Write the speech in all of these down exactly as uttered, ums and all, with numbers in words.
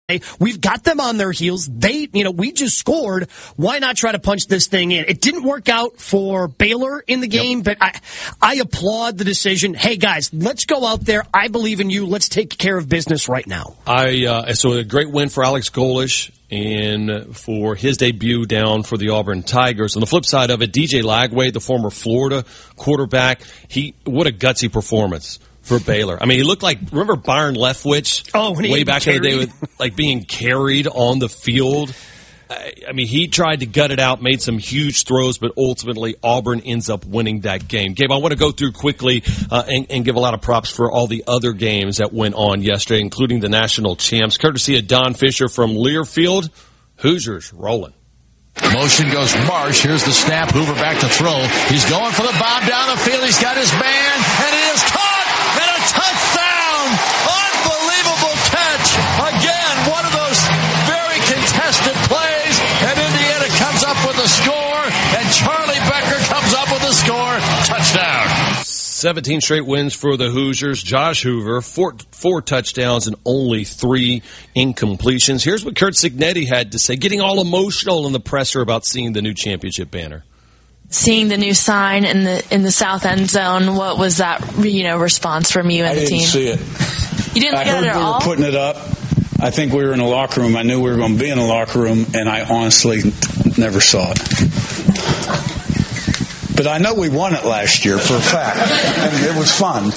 We've got them on their heels. They, you know, we just scored. Why not try to punch this thing in? It didn't work out for Baylor in the game, yep. but I, I applaud the decision. Hey, guys, let's go out there. I believe in you. Let's take care of business right now. I uh, so a great win for Alex Golesh and for his debut down for the Auburn Tigers. On the flip side of it, D J Lagway, the former Florida quarterback, he what a gutsy performance for Baylor. I mean, he looked like, remember Byron Leftwich? Oh, when he way back carried. in the day with like being carried on the field. I, I mean, he tried to gut it out, made some huge throws, but ultimately Auburn ends up winning that game. Gabe, I want to go through quickly uh, and, and give a lot of props for all the other games that went on yesterday, including the national champs. Courtesy of Don Fisher from Learfield, Hoosiers rolling. Motion goes Marsh. Here's the snap. Hoover back to throw. He's going for the bomb down the field. He's got his man, and it is caught. And a touchdown! Unbelievable catch! Again, one of those very contested plays, and Indiana comes up with a score, and Charlie Becker comes up with a score. Touchdown! seventeen straight wins for the Hoosiers. Josh Hoover, four, four touchdowns and only three incompletions. Here's what Curt Cignetti had to say, getting all emotional in the presser about seeing the new championship banner. Seeing the new sign in the in the south end zone, what was that, you know, response from you and I the team? I didn't see it. You didn't look I at heard it at we all? were putting it up. I think we were in the locker room. I knew we were going to be in the locker room, and I honestly never saw it. But I know we won it last year for a fact. I mean, it was fun.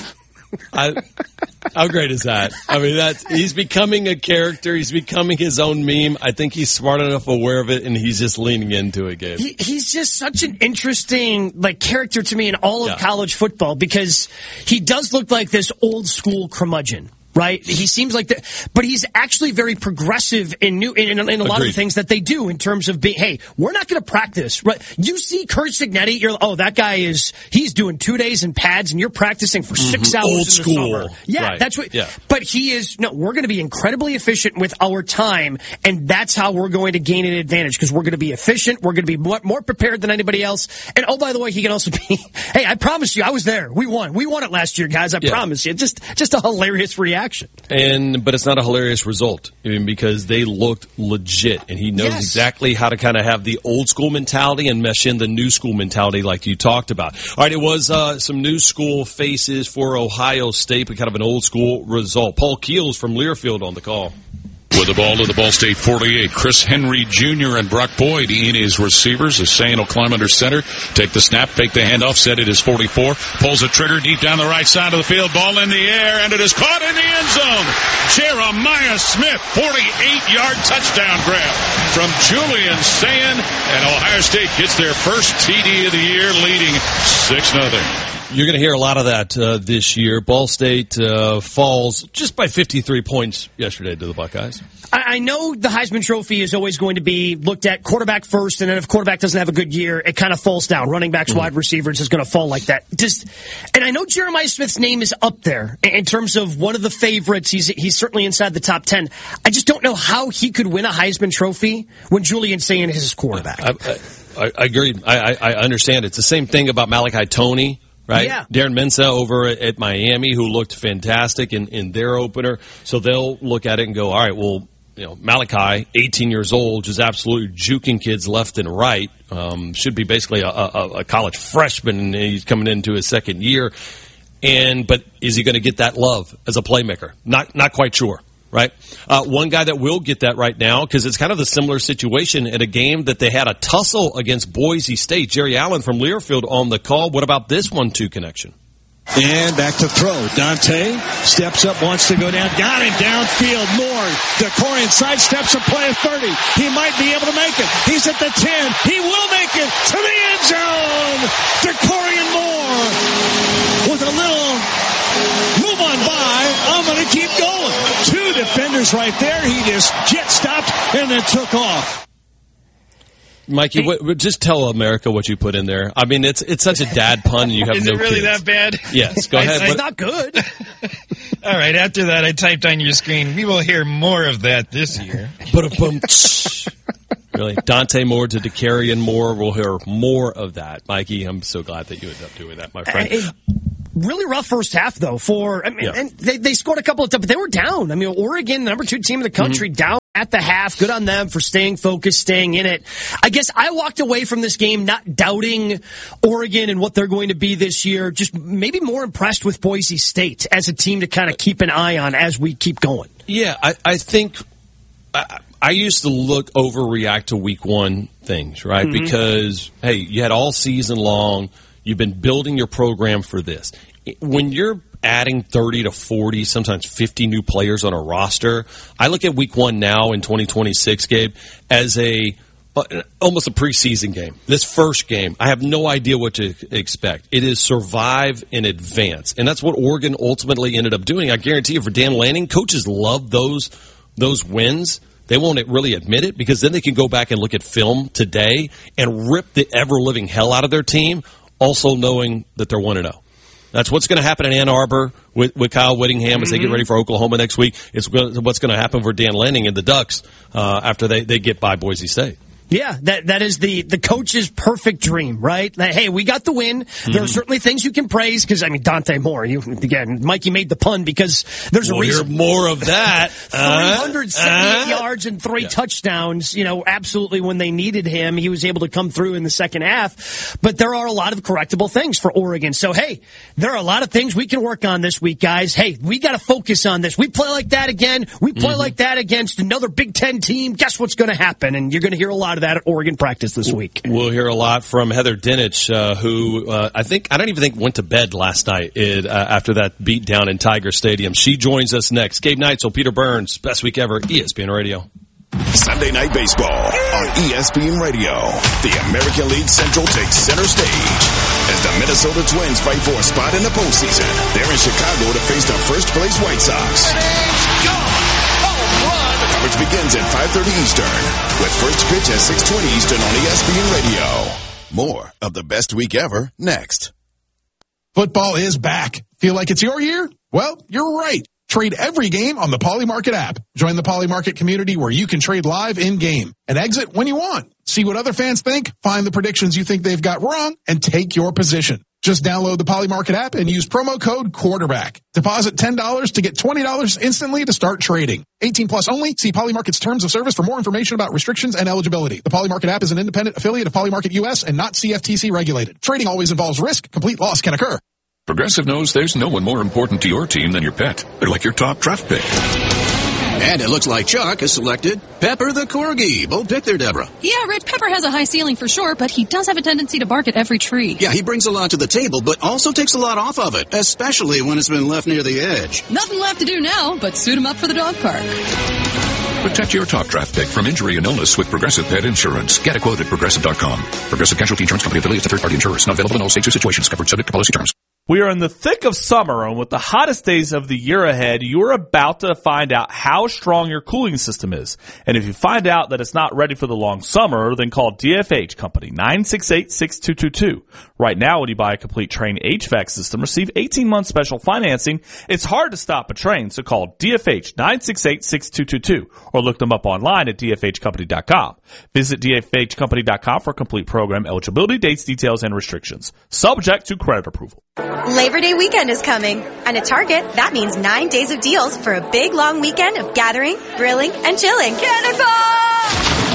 I, how great is that? I mean, that's, he's becoming a character. He's becoming his own meme. I think he's smart enough aware of it, and he's just leaning into it, Gabe. He, he's just such an interesting like character to me in all of yeah. college football because he does look like this old school curmudgeon. Right, he seems like that, but he's actually very progressive in new in, in, in a lot Agreed. of the things that they do in terms of being. Hey, we're not going to practice. Right? You see Curt Cignetti, you're oh that guy is he's doing two days in pads, and you're practicing for six mm-hmm. hours Old in the school. summer. Yeah, right. that's what. Yeah. But he is no. We're going to be incredibly efficient with our time, and that's how we're going to gain an advantage because we're going to be efficient. We're going to be more, more prepared than anybody else. And oh, by the way, he can also be. Hey, I promise you, I was there. We won. We won it last year, guys. I yeah. promise you. Just just a hilarious reaction. And but it's not a hilarious result, I mean, because they looked legit, and he knows yes. exactly how to kind of have the old school mentality and mesh in the new school mentality like you talked about. All right, it was uh, some new school faces for Ohio State, but kind of an old school result. Paul Keels from Learfield on the call. With the ball to the Ball State forty-eight, Chris Henry Junior and Brock Boyd in his receivers. Hussein will climb under center, take the snap, fake the handoff, set it as forty-four, pulls the trigger deep down the right side of the field, ball in the air, and it is caught in the end zone. Jeremiah Smith, forty-eight-yard touchdown grab from Julian Sayin, and Ohio State gets their first T D of the year, leading six nothing. You're going to hear a lot of that uh, this year. Ball State uh, falls just by fifty-three points yesterday to the Buckeyes. I, I know the Heisman Trophy is always going to be looked at quarterback first, and then if quarterback doesn't have a good year, it kind of falls down. Running backs, mm-hmm. wide receivers is going to fall like that. Just, and I know Jeremiah Smith's name is up there in terms of one of the favorites. He's he's certainly inside the top ten. I just don't know how he could win a Heisman Trophy when Julian Sayin is his quarterback. I, I, I, I agree. I, I, I understand. It's the same thing about Malachi Toney. Right? Yeah. Darren Mensah over at Miami, who looked fantastic in, in their opener. So they'll look at it and go, all right, well, you know, Malachi, eighteen years old, just absolutely juking kids left and right. Um, should be basically a, a, a college freshman, and he's coming into his second year. And but is he going to get that love as a playmaker? Not not quite sure. Right? Uh, one guy that will get that right now, because it's kind of a similar situation at a game that they had a tussle against Boise State. Jerry Allen from Learfield on the call. What about this one two connection? And back to throw. Dante steps up, wants to go down. Got him downfield. Moore. DeCorian sidesteps a play of thirty. He might be able to make it. He's at the ten. He will make it to the end zone. DeCorian Moore with a little move on by. I'm going to keep going. Two defenders right there. He just jet stopped and then took off. Mikey, what, just tell America what you put in there. I mean, it's it's such a dad pun, and you have Is no it really kids. that bad? Yes, go ahead. It's what, not good. All right, after that, I typed on your screen, we will hear more of that this year. Really, Dante Moore to DeCarian Moore. We'll hear more of that. Mikey, I'm so glad that you ended up doing that, my friend. Uh, really rough first half, though. For I mean, Yeah. and they, they scored a couple of times, but they were down. I mean, Oregon, the number two team in the country, mm-hmm. down at the half. Good on them for staying focused, staying in it. I guess I walked away from this game not doubting Oregon and what they're going to be this year, just maybe more impressed with Boise State as a team to kind of keep an eye on as we keep going. Yeah, I, I think I, I used to look overreact to week one things, right? Mm-hmm. Because, hey, you had all season long, you've been building your program for this. When you're adding thirty to forty, sometimes fifty new players on a roster, I look at week one now in twenty twenty-six, Gabe, as a uh, almost a preseason game. This first game, I have no idea what to expect. It is survive in advance. And that's what Oregon ultimately ended up doing. I guarantee you, for Dan Lanning, coaches love those those wins. They won't really admit it because then they can go back and look at film today and rip the ever-living hell out of their team, also knowing that they're one and oh. That's what's going to happen in Ann Arbor with, with Kyle Whittingham mm-hmm. as they get ready for Oklahoma next week. It's what's going to happen for Dan Lanning and the Ducks uh, after they, they get by Boise State. Yeah, that that is the, the coach's perfect dream, right? That, hey, we got the win. Mm-hmm. There are certainly things you can praise because, I mean, Dante Moore, you, again, Mikey made the pun because there's we'll a reason. Hear more of that. three hundred seventy-eight uh, yards and three yeah. touchdowns, you know, absolutely when they needed him. He was able to come through in the second half. But there are a lot of correctable things for Oregon. So, hey, there are a lot of things we can work on this week, guys. Hey, we got to focus on this. We play like that again. We play mm-hmm. like that against another Big Ten team. Guess what's going to happen? And you're going to hear a lot of that at Oregon practice this week. We'll hear a lot from Heather Dinich, uh, who uh, I think I don't even think went to bed last night it, uh, after that beat down in Tiger Stadium. She joins us next. Gabe Neitzel, Peter Burns, best week ever, E S P N Radio. Sunday Night Baseball on E S P N Radio. The American League Central takes center stage as the Minnesota Twins fight for a spot in the postseason. They're in Chicago to face the first-place White Sox. Coverage begins at five thirty Eastern with first pitch at six twenty Eastern on E S P N Radio. More of the best week ever next. Football is back. Feel like it's your year? Well, you're right. Trade every game on the Polymarket app. Join the Polymarket community where you can trade live in-game and exit when you want. See what other fans think, find the predictions you think they've got wrong, and take your position. Just download the Polymarket app and use promo code quarterback. Deposit ten dollars to get twenty dollars instantly to start trading. eighteen plus only. See Polymarket's terms of service for more information about restrictions and eligibility. The Polymarket app is an independent affiliate of Polymarket U S and not C F T C regulated. Trading always involves risk. Complete loss can occur. Progressive knows there's no one more important to your team than your pet. They're like your top draft pick. And it looks like Chuck has selected Pepper the Corgi. Bold pick there, Deborah. Yeah, Rich, Pepper has a high ceiling for sure, but he does have a tendency to bark at every tree. Yeah, he brings a lot to the table, but also takes a lot off of it, especially when it's been left near the edge. Nothing left to do now but suit him up for the dog park. Protect your top draft pick from injury and illness with Progressive Pet Insurance. Get a quote at Progressive dot com. Progressive Casualty Insurance Company affiliates to third-party insurers. Not available in all states or situations. Covered subject to policy terms. We are in the thick of summer, and with the hottest days of the year ahead, you're about to find out how strong your cooling system is. And if you find out that it's not ready for the long summer, then call D F H Company, nine six eight, six two two two. Right now, when you buy a complete Trane H V A C system, receive eighteen month special financing. It's hard to stop a Trane, so call D F H, nine six eight, six two two two, or look them up online at D F H company dot com. Visit D F H company dot com for complete program eligibility, dates, details, and restrictions. Subject to credit approval. Labor Day weekend is coming, and at Target, that means nine days of deals for a big, long weekend of gathering, grilling, and chilling. Cannonball!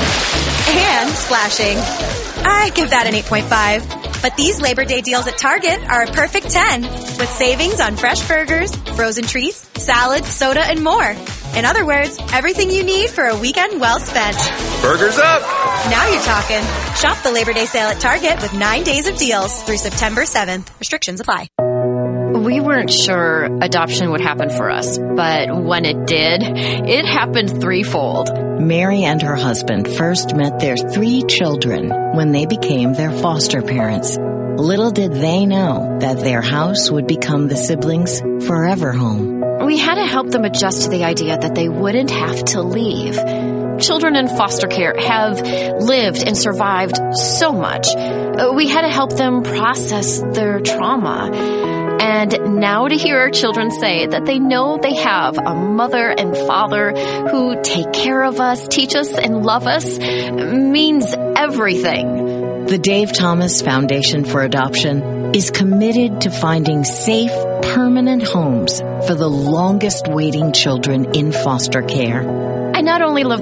And splashing. I give that an eight point five. But these Labor Day deals at Target are a perfect ten, with savings on fresh burgers, frozen treats, salads, soda, and more. In other words, everything you need for a weekend well spent. Burgers up! Now you're talking. Shop the Labor Day sale at Target with nine days of deals through September seventh. Restrictions apply. We weren't sure adoption would happen for us, but when it did, it happened threefold. Mary and her husband first met their three children when they became their foster parents. Little did they know that their house would become the siblings' forever home. We had to help them adjust to the idea that they wouldn't have to leave. Children in foster care have lived and survived so much. We had to help them process their trauma. And now to hear our children say that they know they have a mother and father who take care of us, teach us, and love us means everything. The Dave Thomas Foundation for Adoption is committed to finding safe, permanent homes for the longest waiting children in foster care. I not only love